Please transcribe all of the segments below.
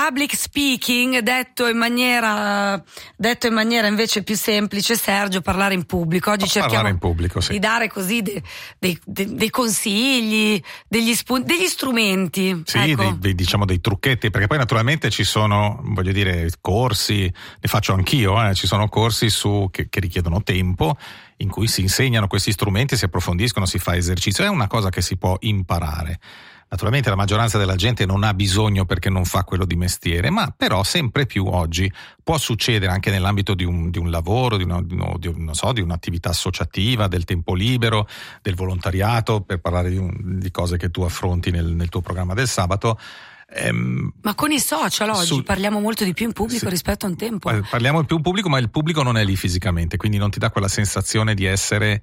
public speaking, detto in maniera invece più semplice, Sergio, parlare in pubblico. Oggi cerchiamo in pubblico, sì, di dare così dei consigli, degli spunti, degli strumenti. Sì, ecco. diciamo dei trucchetti, perché poi naturalmente ci sono, voglio dire, corsi, ne faccio anch'io, ci sono corsi che richiedono tempo, in cui si insegnano questi strumenti, si approfondiscono, si fa esercizio. È una cosa che si può imparare. Naturalmente la maggioranza della gente non ha bisogno perché non fa quello di mestiere, ma però sempre più oggi può succedere anche nell'ambito di un lavoro, di un'attività associativa, del tempo libero, del volontariato, per parlare di cose che tu affronti nel tuo programma del sabato. Ma con i social oggi parliamo molto di più in pubblico, sì, rispetto a un tempo. Parliamo più in pubblico, ma il pubblico non è lì fisicamente, quindi non ti dà quella sensazione di essere...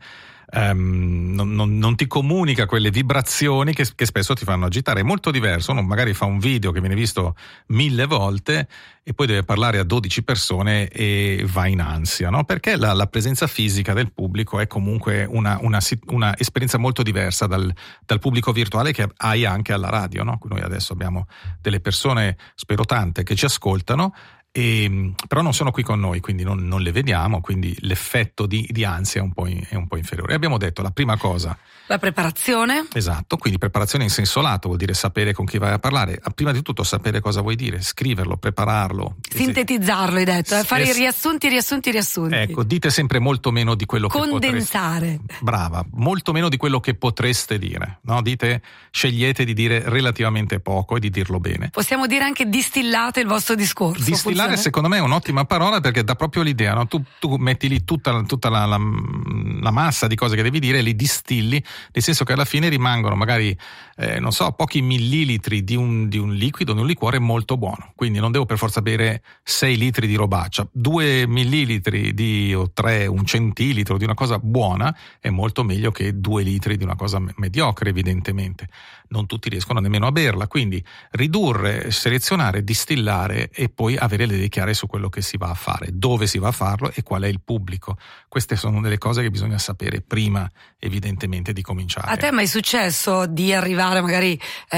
non ti comunica quelle vibrazioni che spesso ti fanno agitare. È molto diverso, uno magari fa un video che viene visto 1000 volte e poi deve parlare a 12 persone e va in ansia, no? Perché la presenza fisica del pubblico è comunque una esperienza molto diversa dal pubblico virtuale che hai anche alla radio, no? Noi adesso abbiamo delle persone, spero tante, che ci ascoltano, però non sono qui con noi, quindi non le vediamo, quindi l'effetto di ansia è un po' inferiore. Abbiamo detto la prima cosa, la preparazione. Esatto, quindi preparazione in senso lato, vuol dire sapere con chi vai a parlare, prima di tutto sapere cosa vuoi dire, scriverlo, prepararlo, sintetizzarlo, hai detto, fare i riassunti. Ecco, dite sempre molto meno di quello condensare. Brava, molto meno di quello che potreste dire, no? Scegliete di dire relativamente poco e di dirlo bene. Possiamo dire anche distillate il vostro discorso. Distillare secondo me è un'ottima parola, perché dà proprio l'idea, no? Tu metti lì tutta la massa di cose che devi dire e li distilli, nel senso che alla fine rimangono magari pochi millilitri di un liquido, di un liquore molto buono. Quindi non devo per forza bere 6 litri di robaccia, 2 millilitri o 3, un centilitro di una cosa buona è molto meglio che 2 litri di una cosa mediocre, evidentemente. Non tutti riescono nemmeno a berla, quindi ridurre, selezionare, distillare e poi avere le idee chiare su quello che si va a fare, dove si va a farlo e qual è il pubblico. Queste sono delle cose che bisogna sapere prima, evidentemente, di cominciare. A te mai è successo di arrivare magari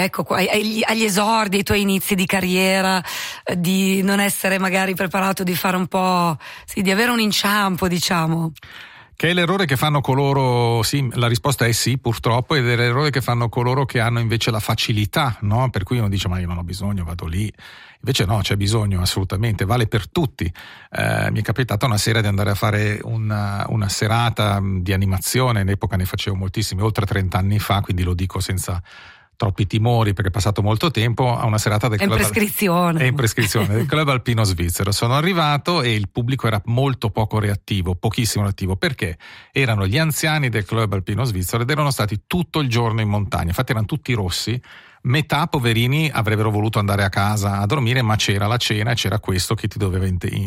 agli esordi, ai tuoi inizi di carriera, di non essere magari preparato, di fare un po', di avere un inciampo, diciamo? Che è l'errore che fanno coloro, sì, la risposta è sì, purtroppo, ed è l'errore che fanno coloro che hanno invece la facilità, no? Per cui uno dice ma io non ho bisogno, vado lì. Invece no, c'è bisogno, assolutamente, vale per tutti. Mi è capitato una sera di andare a fare una serata di animazione, in epoca ne facevo moltissime, oltre 30 anni fa, quindi lo dico senza troppi timori perché è passato molto tempo, a una serata del club. È in prescrizione del club alpino svizzero. Sono arrivato e il pubblico era molto poco reattivo, pochissimo reattivo, perché erano gli anziani del club alpino svizzero ed erano stati tutto il giorno in montagna, infatti erano tutti rossi. Metà, poverini, avrebbero voluto andare a casa a dormire, ma c'era la cena e c'era questo che ti doveva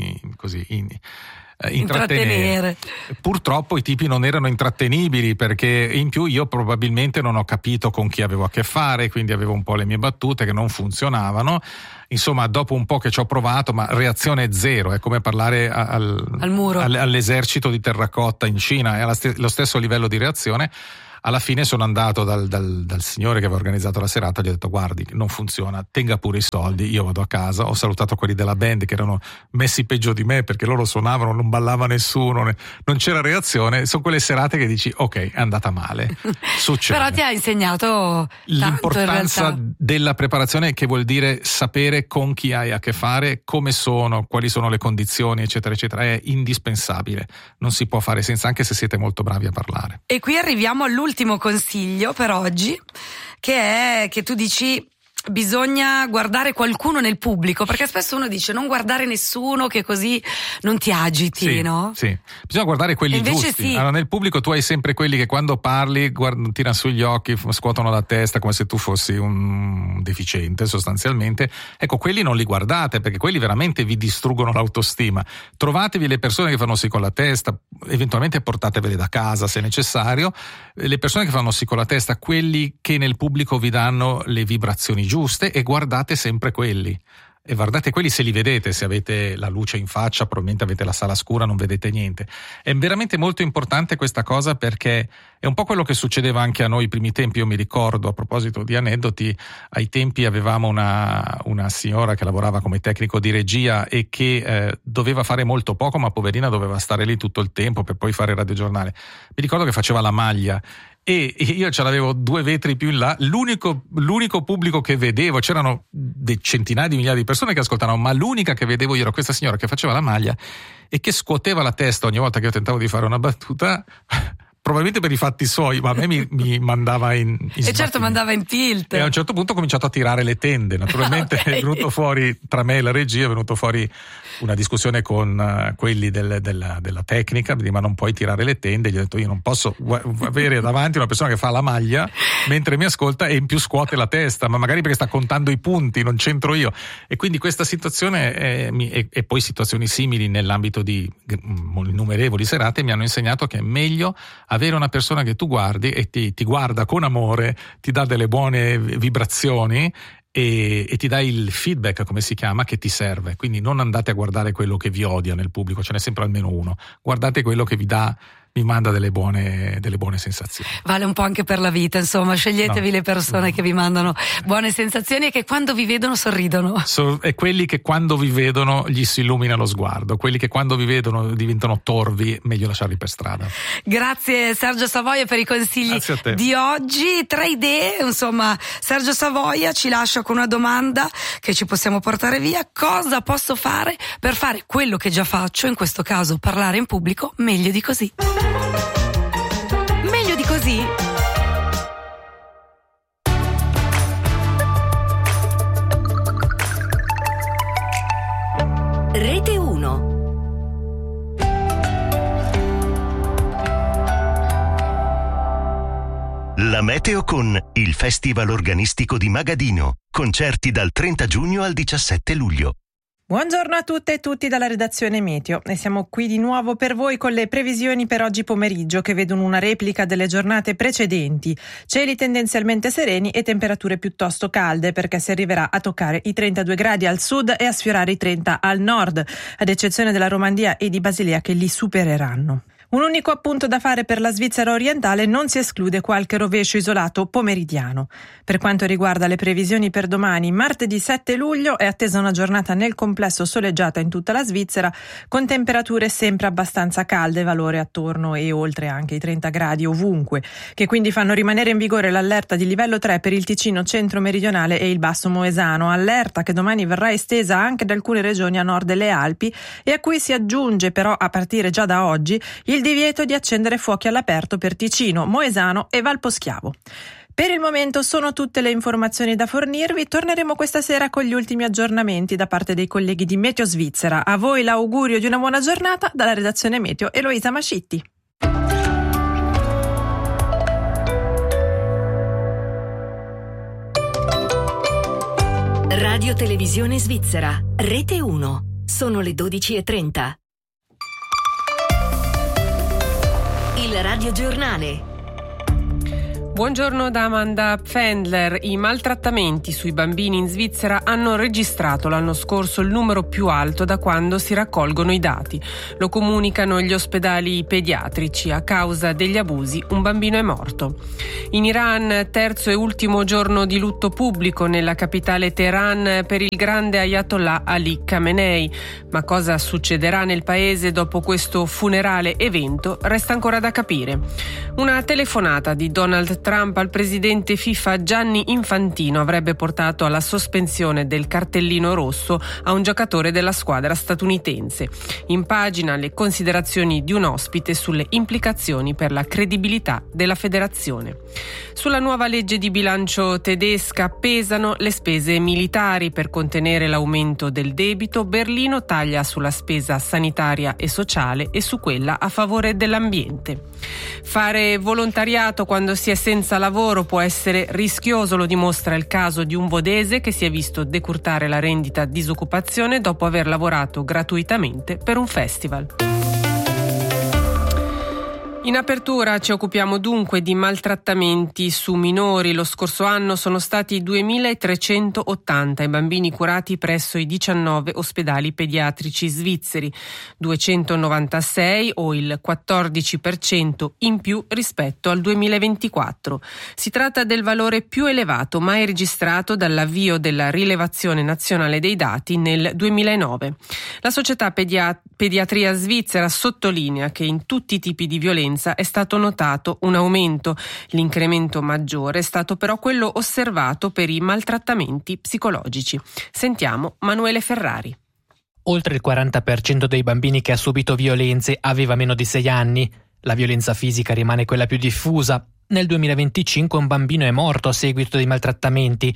intrattenere. Purtroppo i tipi non erano intrattenibili, perché in più io probabilmente non ho capito con chi avevo a che fare, quindi avevo un po' le mie battute che non funzionavano. Insomma, dopo un po' che ci ho provato, ma reazione zero, è come parlare al muro, all'esercito di terracotta in Cina, è lo stesso livello di reazione. Alla fine sono andato dal signore che aveva organizzato la serata, gli ho detto guardi, non funziona, tenga pure i soldi, io vado a casa. Ho salutato quelli della band che erano messi peggio di me perché loro suonavano, non ballava nessuno, non c'era reazione. Sono quelle serate che dici ok, è andata male, succede. Però ti ha insegnato l'importanza della preparazione, che vuol dire sapere con chi hai a che fare, come sono, quali sono le condizioni, eccetera eccetera, è indispensabile, non si può fare senza, anche se siete molto bravi a parlare. E qui arriviamo all'ultimo consiglio per oggi, che è che tu dici bisogna guardare qualcuno nel pubblico, perché spesso uno dice non guardare nessuno che così non ti agiti, sì, no? Sì, bisogna guardare quelli giusti. Sì. Allora, nel pubblico tu hai sempre quelli che quando parli tirano sugli occhi, scuotono la testa come se tu fossi un deficiente sostanzialmente. Ecco, quelli non li guardate, perché quelli veramente vi distruggono l'autostima. Trovatevi le persone che fanno sì con la testa, eventualmente portatevele da casa se necessario, le persone che fanno sì con la testa, quelli che nel pubblico vi danno le vibrazioni giuste, e guardate sempre quelli. e guardate quelli se li vedete, se avete la luce in faccia probabilmente avete la sala scura, non vedete niente. È veramente molto importante questa cosa, perché è un po' quello che succedeva anche a noi i primi tempi. Io mi ricordo, a proposito di aneddoti, ai tempi avevamo una signora che lavorava come tecnico di regia e che doveva fare molto poco, ma poverina doveva stare lì tutto il tempo per poi fare il radiogiornale. Mi ricordo che faceva la maglia e io ce l'avevo 2 vetri più in là, l'unico pubblico che vedevo, c'erano centinaia di migliaia di persone che ascoltavano, ma l'unica che vedevo io era questa signora che faceva la maglia e che scuoteva la testa ogni volta che io tentavo di fare una battuta, probabilmente per i fatti suoi, ma a me mi mandava in e certo mandava in tilt. E a un certo punto ho cominciato a tirare le tende, naturalmente. Okay. È venuto fuori, tra me e la regia, è venuto fuori una discussione con quelli della tecnica, ma non puoi tirare le tende. Gli ho detto: io non posso avere davanti una persona che fa la maglia mentre mi ascolta e in più scuote la testa, ma magari perché sta contando i punti, non c'entro io. E quindi questa situazione e poi situazioni simili nell'ambito di innumerevoli serate mi hanno insegnato che è meglio avere una persona che tu guardi e ti guarda con amore, ti dà delle buone vibrazioni e ti dà il feedback, come si chiama, che ti serve. Quindi non andate a guardare quello che vi odia nel pubblico, ce n'è sempre almeno uno. Guardate quello che vi manda delle buone sensazioni. Vale un po' anche per la vita, insomma, sceglietevi le persone che vi mandano buone sensazioni e che quando vi vedono sorridono. E quelli che quando vi vedono gli si illumina lo sguardo, quelli che quando vi vedono diventano torvi, meglio lasciarli per strada. Grazie Sergio Savoia per i consigli di oggi. 3 idee, insomma, Sergio Savoia ci lascia con una domanda che ci possiamo portare via: cosa posso fare per fare quello che già faccio, in questo caso parlare in pubblico, meglio di così? Meglio di così? Rete 1. La meteo con il Festival Organistico di Magadino. Concerti dal 30 giugno al 17 luglio. Buongiorno a tutte e tutti dalla redazione Meteo e siamo qui di nuovo per voi con le previsioni per oggi pomeriggio, che vedono una replica delle giornate precedenti. Cieli tendenzialmente sereni e temperature piuttosto calde, perché si arriverà a toccare i 32 gradi al sud e a sfiorare i 30 al nord, ad eccezione della Romandia e di Basilea, che li supereranno. Un unico appunto da fare per la Svizzera orientale: non si esclude qualche rovescio isolato pomeridiano. Per quanto riguarda le previsioni per domani, martedì 7 luglio, è attesa una giornata nel complesso soleggiata in tutta la Svizzera, con temperature sempre abbastanza calde, valore attorno e oltre anche i 30 gradi ovunque, che quindi fanno rimanere in vigore l'allerta di livello 3 per il Ticino centro-meridionale e il Basso Moesano, allerta che domani verrà estesa anche ad alcune regioni a nord delle Alpi e a cui si aggiunge però, a partire già da oggi, il divieto di accendere fuochi all'aperto per Ticino, Moesano e Valposchiavo. Per il momento sono tutte le informazioni da fornirvi. Torneremo questa sera con gli ultimi aggiornamenti da parte dei colleghi di Meteo Svizzera. A voi l'augurio di una buona giornata dalla redazione Meteo, Eloisa Mascitti. Radio Televisione Svizzera, Rete 1. Sono le 12:30. Il radiogiornale. Buongiorno da Amanda Pfändler. I maltrattamenti sui bambini in Svizzera hanno registrato l'anno scorso il numero più alto da quando si raccolgono i dati. Lo comunicano gli ospedali pediatrici. A causa degli abusi un bambino è morto. In Iran, terzo e ultimo giorno di lutto pubblico nella capitale Teheran per il grande Ayatollah Ali Khamenei. Ma cosa succederà nel paese dopo questo funerale evento resta ancora da capire. Una telefonata di Donald Trump al presidente FIFA Gianni Infantino avrebbe portato alla sospensione del cartellino rosso a un giocatore della squadra statunitense. In pagina le considerazioni di un ospite sulle implicazioni per la credibilità della federazione. Sulla nuova legge di bilancio tedesca pesano le spese militari per contenere l'aumento del debito. Berlino taglia sulla spesa sanitaria e sociale e su quella a favore dell'ambiente. Fare volontariato quando si è senza lavoro può essere rischioso, lo dimostra il caso di un vodese che si è visto decurtare la rendita disoccupazione dopo aver lavorato gratuitamente per un festival. In apertura ci occupiamo dunque di maltrattamenti su minori. Lo scorso anno sono stati 2.380 i bambini curati presso i 19 ospedali pediatrici svizzeri, 296 o il 14% in più rispetto al 2024. Si tratta del valore più elevato mai registrato dall'avvio della rilevazione nazionale dei dati nel 2009. La società pediatria svizzera sottolinea che in tutti i tipi di violenza è stato notato un aumento. L'incremento maggiore è stato però quello osservato per i maltrattamenti psicologici. Sentiamo Manuele Ferrari. Oltre il 40% dei bambini che ha subito violenze aveva meno di 6 anni. La violenza fisica rimane quella più diffusa. Nel 2025 un bambino è morto a seguito di maltrattamenti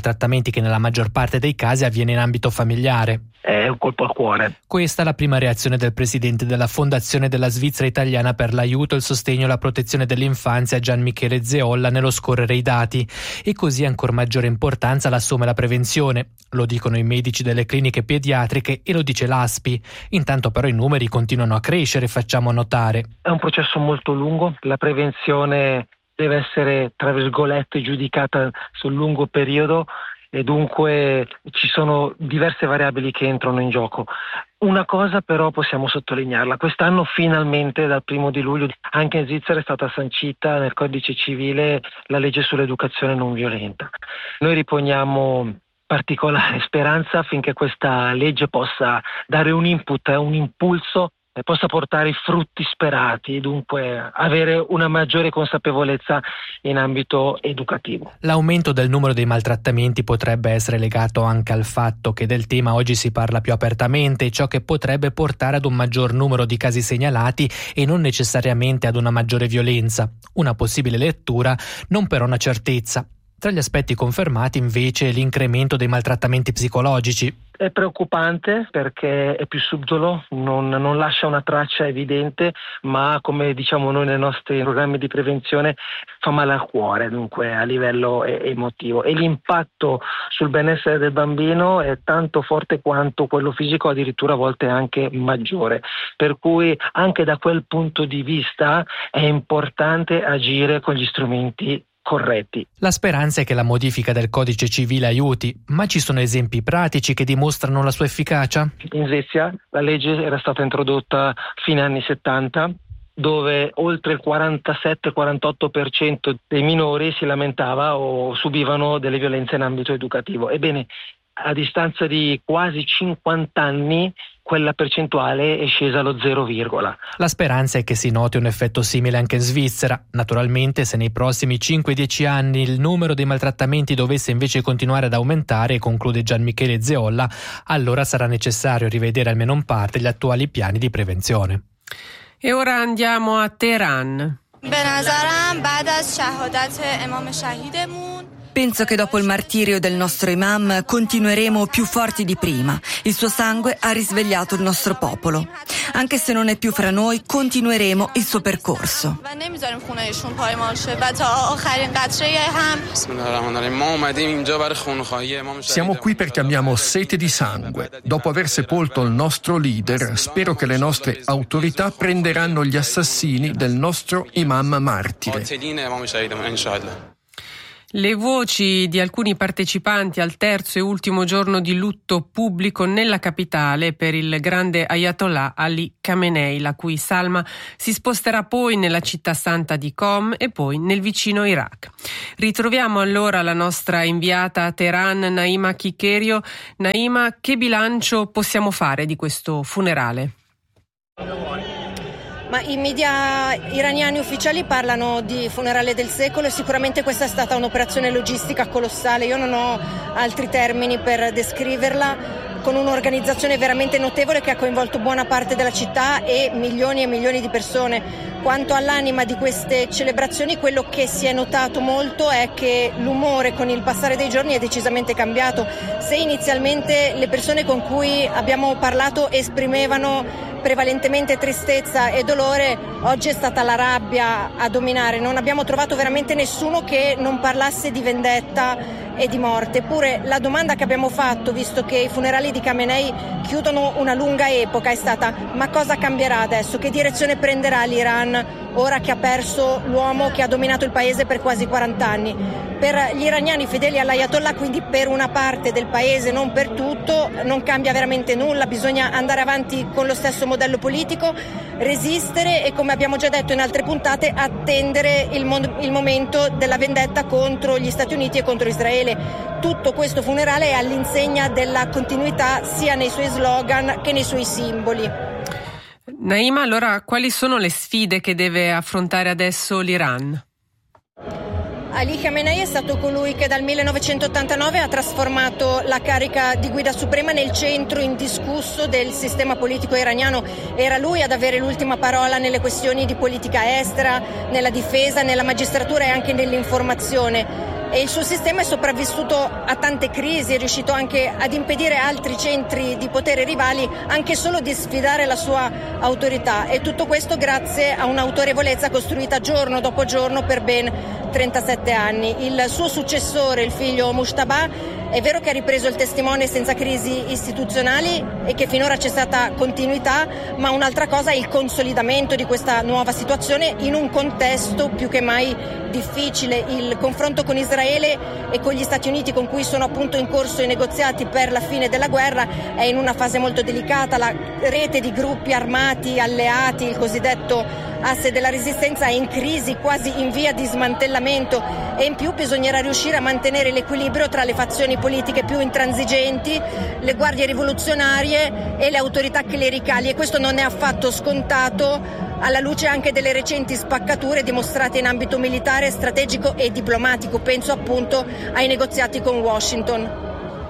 che nella maggior parte dei casi avviene in ambito familiare. È un colpo al cuore. Questa è la prima reazione del presidente della Fondazione della Svizzera Italiana per l'aiuto, il sostegno e la protezione dell'infanzia, Gian Michele Zeolla, nello scorrere i dati. E così ancor maggiore importanza l'assume la prevenzione. Lo dicono i medici delle cliniche pediatriche e lo dice l'ASPI. Intanto però i numeri continuano a crescere, facciamo notare. È un processo molto lungo. La prevenzione deve essere, tra virgolette, giudicata sul lungo periodo e dunque ci sono diverse variabili che entrano in gioco. Una cosa però possiamo sottolinearla: quest'anno finalmente dal 1 di luglio anche in Svizzera è stata sancita nel codice civile la legge sull'educazione non violenta. Noi riponiamo particolare speranza affinché questa legge possa dare un input, un impulso, possa portare i frutti sperati e dunque avere una maggiore consapevolezza in ambito educativo. L'aumento del numero dei maltrattamenti potrebbe essere legato anche al fatto che del tema oggi si parla più apertamente, ciò che potrebbe portare ad un maggior numero di casi segnalati e non necessariamente ad una maggiore violenza. Una possibile lettura, non però una certezza. Tra gli aspetti confermati invece l'incremento dei maltrattamenti psicologici. È preoccupante perché è più subdolo, non lascia una traccia evidente, ma come diciamo noi nei nostri programmi di prevenzione fa male al cuore, dunque a livello emotivo. E l'impatto sul benessere del bambino è tanto forte quanto quello fisico, addirittura a volte anche maggiore. Per cui anche da quel punto di vista è importante agire con gli strumenti corretti. La speranza è che la modifica del codice civile aiuti, ma ci sono esempi pratici che dimostrano la sua efficacia? In Svezia la legge era stata introdotta fine anni 70, dove oltre il 47-48% dei minori si lamentava o subivano delle violenze in ambito educativo. Ebbene, a distanza di quasi 50 anni quella percentuale è scesa allo 0, La speranza è che si noti un effetto simile anche in Svizzera. Naturalmente, se nei prossimi 5-10 anni il numero dei maltrattamenti dovesse invece continuare ad aumentare, conclude Gian Michele Zeolla, allora sarà necessario rivedere almeno in parte gli attuali piani di prevenzione. E ora andiamo a Teheran. Penso che dopo il martirio del nostro imam continueremo più forti di prima. Il suo sangue ha risvegliato il nostro popolo. Anche se non è più fra noi, continueremo il suo percorso. Siamo qui perché abbiamo sete di sangue. Dopo aver sepolto il nostro leader, spero che le nostre autorità prenderanno gli assassini del nostro imam martire. Le voci di alcuni partecipanti al terzo e ultimo giorno di lutto pubblico nella capitale per il grande Ayatollah Ali Khamenei, la cui salma si sposterà poi nella città santa di Qom e poi nel vicino Iraq. Ritroviamo allora la nostra inviata a Teheran, Naima Chikerio. Naima, che bilancio possiamo fare di questo funerale? Ma i media iraniani ufficiali parlano di funerale del secolo e sicuramente questa è stata un'operazione logistica colossale. Io non ho altri termini per descriverla, con un'organizzazione veramente notevole che ha coinvolto buona parte della città e milioni di persone. Quanto all'anima di queste celebrazioni, quello che si è notato molto è che l'umore con il passare dei giorni è decisamente cambiato. Se inizialmente le persone con cui abbiamo parlato esprimevano prevalentemente tristezza e dolore, oggi è stata la rabbia a dominare. Non abbiamo trovato veramente nessuno che non parlasse di vendetta e di morte. Eppure la domanda che abbiamo fatto, visto che i funerali di Khamenei chiudono una lunga epoca, è stata: ma cosa cambierà adesso? Che direzione prenderà l'Iran ora che ha perso l'uomo che ha dominato il paese per quasi 40 anni? Per gli iraniani fedeli all'Ayatollah, quindi per una parte del paese, non per tutto, non cambia veramente nulla, bisogna andare avanti con lo stesso modello politico, resistere e, come abbiamo già detto in altre puntate, attendere il momento della vendetta contro gli Stati Uniti e contro Israele. Tutto questo funerale è all'insegna della continuità sia nei suoi slogan che nei suoi simboli. Naima, allora quali sono le sfide che deve affrontare adesso l'Iran? Ali Khamenei è stato colui che dal 1989 ha trasformato la carica di guida suprema nel centro indiscusso del sistema politico iraniano. Era lui ad avere l'ultima parola nelle questioni di politica estera, nella difesa, nella magistratura e anche nell'informazione. E il suo sistema è sopravvissuto a tante crisi, è riuscito anche ad impedire a altri centri di potere rivali anche solo di sfidare la sua autorità, e tutto questo grazie a un'autorevolezza costruita giorno dopo giorno per ben 37 anni. Il suo successore, il figlio Mujtaba, è vero che ha ripreso il testimone senza crisi istituzionali e che finora c'è stata continuità, ma un'altra cosa è il consolidamento di questa nuova situazione in un contesto più che mai difficile. Il confronto con Israele e con gli Stati Uniti, con cui sono appunto in corso i negoziati per la fine della guerra, è in una fase molto delicata. La rete di gruppi armati alleati, il cosiddetto asse della resistenza, è in crisi, quasi in via di smantellamento, e in più bisognerà riuscire a mantenere l'equilibrio tra le fazioni politiche più intransigenti, le guardie rivoluzionarie e le autorità clericali, e questo non è affatto scontato alla luce anche delle recenti spaccature dimostrate in ambito militare, strategico e diplomatico. Penso appunto ai negoziati con Washington.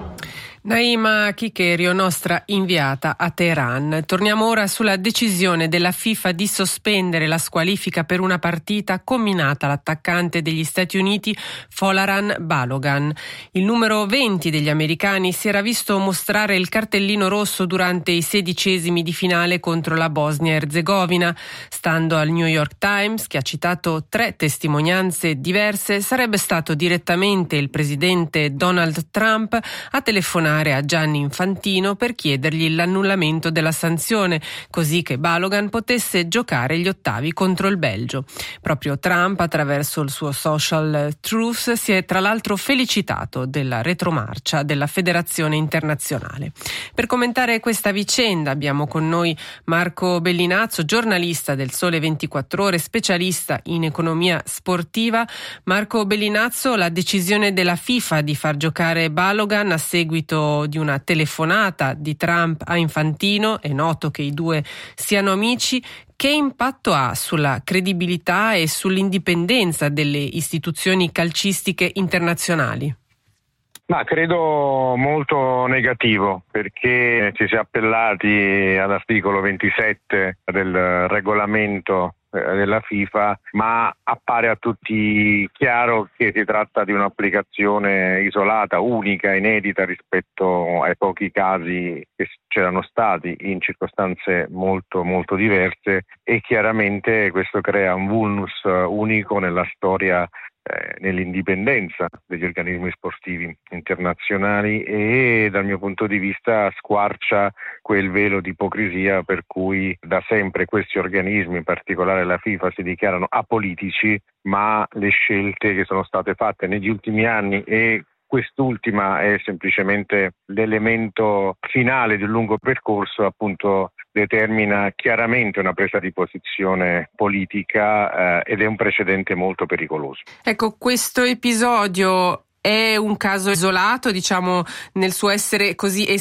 Naima Chicherio, nostra inviata a Teheran. Torniamo ora sulla decisione della FIFA di sospendere la squalifica per una partita comminata all'attaccante degli Stati Uniti Folarin Balogun. Il numero 20 degli americani si era visto mostrare il cartellino rosso durante i 16esimi di finale contro la Bosnia-Erzegovina. Stando al New York Times, che ha citato 3 testimonianze diverse, sarebbe stato direttamente il presidente Donald Trump a telefonare a Gianni Infantino per chiedergli l'annullamento della sanzione, così che Balogun potesse giocare gli ottavi contro il Belgio. Proprio Trump, attraverso il suo social Truth, si è tra l'altro felicitato della retromarcia della Federazione Internazionale. Per commentare questa vicenda abbiamo con noi Marco Bellinazzo, giornalista del Sole 24 Ore, specialista in economia sportiva. Marco Bellinazzo, la decisione della FIFA di far giocare Balogun a seguito di una telefonata di Trump a Infantino, è noto che i due siano amici, che impatto ha sulla credibilità e sull'indipendenza delle istituzioni calcistiche internazionali? Ma credo molto negativo, perché ci si è appellati all'articolo 27 del regolamento della FIFA, ma appare a tutti chiaro che si tratta di un'applicazione isolata, unica, inedita rispetto ai pochi casi che c'erano stati in circostanze molto molto diverse, e chiaramente questo crea un vulnus unico nella storia, nell'indipendenza degli organismi sportivi internazionali, e dal mio punto di vista squarcia quel velo di ipocrisia per cui da sempre questi organismi, in particolare la FIFA, si dichiarano apolitici, ma le scelte che sono state fatte negli ultimi anni, e quest'ultima è semplicemente l'elemento finale di un lungo percorso, appunto determina chiaramente una presa di posizione politica ed è un precedente molto pericoloso. Ecco, questo episodio è un caso isolato, diciamo, nel suo essere così